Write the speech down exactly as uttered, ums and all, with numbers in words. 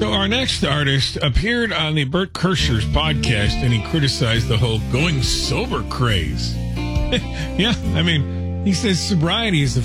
So our next artist appeared on the Bert Kreischer's podcast, and he criticized the whole going sober craze. Yeah, I mean, he says sobriety is the